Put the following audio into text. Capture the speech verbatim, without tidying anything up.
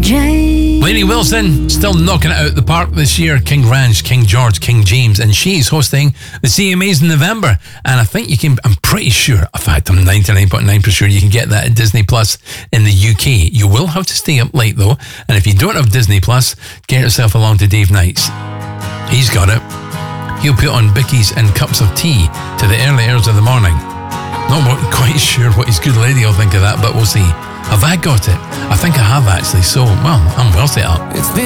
James. Lainey Wilson, still knocking it out the park this year. King Ranch, King George, King James, and she's hosting the C M As in November. And I think you can, I'm pretty sure, in fact, I'm ninety-nine point nine percent sure you can get that at Disney Plus in the U K. You will have to stay up late though. And if you don't have Disney Plus, get yourself along to Dave Knights. He's got it. He'll put on bickies and cups of tea to the early hours of the morning. Not quite sure what his good lady will think of that, but we'll see. Have I got it? I think I have actually, so, well, I'm well set up. It's been